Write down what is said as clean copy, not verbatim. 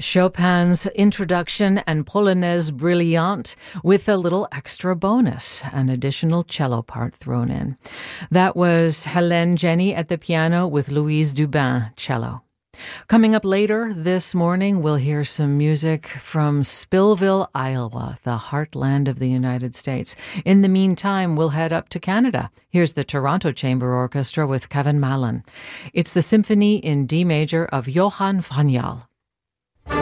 Chopin's Introduction and Polonaise Brillante with a little extra bonus, an additional cello part thrown in. That was Hélène Jenny at the piano with Louise Dubin, cello. Coming up later this morning, we'll hear some music from Spillville, Iowa, the heartland of the United States. In the meantime, we'll head up to Canada. Here's the Toronto Chamber Orchestra with Kevin Mallon. It's the Symphony in D major of Johann Fanyal.